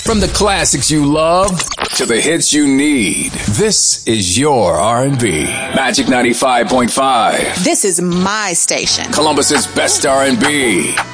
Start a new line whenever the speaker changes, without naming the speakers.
From the classics you love to the hits you need, this is your R&B. Magic 95.5.
This is my station.
Columbus's best R&B.